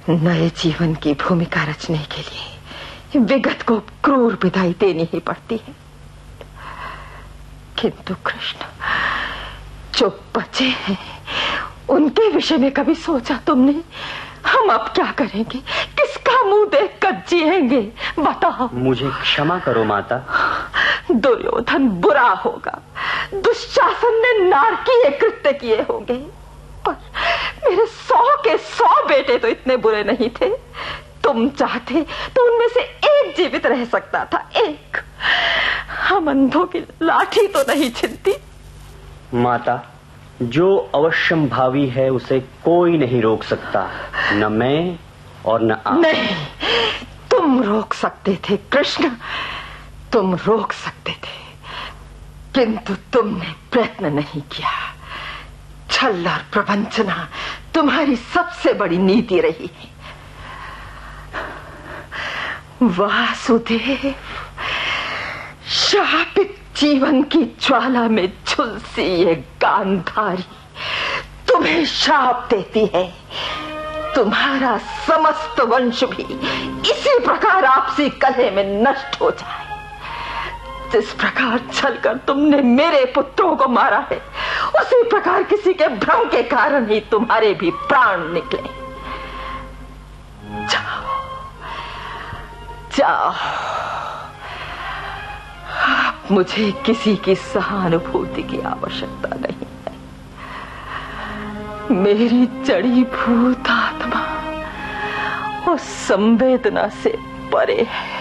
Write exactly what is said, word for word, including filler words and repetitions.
नए जीवन की भूमिका रचने के लिए विगत को क्रूर विदाई देनी ही पड़ती है। किंतु कृष्ण, जो बचे हैं उनके विषय में कभी सोचा तुमने? हम अब क्या करेंगे? किसका मुंह देखकर जिएंगे? बताओ। मुझे क्षमा करो माता। दुर्योधन बुरा होगा, दुशासन ने नारकीय कृत्य किए होंगे, पर मेरे सौ के सौ बेटे तो इतने बुरे नहीं थे। तुम चाहते तो उनमें से एक जीवित रह सकता था, एक। हम अंधों की लाठी तो नहीं छिलती। माता, जो अवश्यम भावी है उसे कोई नहीं रोक सकता, न मैं और न आप। नहीं, तुम रोक सकते थे कृष्ण, तुम रोक सकते थे, किंतु तुमने प्रयत्न नहीं किया। छल और प्रवंचना तुम्हारी सबसे बड़ी नीति रही है। वासुदेव, शापित जीवन की ज्वाला में झुलसी ये गांधारी तुम्हें श्राप देती है। तुम्हारा समस्त वंश भी इसी प्रकार आपसी कलह में नष्ट हो जाए। जिस प्रकार छलकर तुमने मेरे पुत्रों को मारा है, उसी प्रकार किसी के भ्रम के कारण ही तुम्हारे भी प्राण निकले। जाओ जाओ, मुझे किसी की सहानुभूति की आवश्यकता नहीं है। मेरी जड़ी भूत आत्मा उस संवेदना से परे है।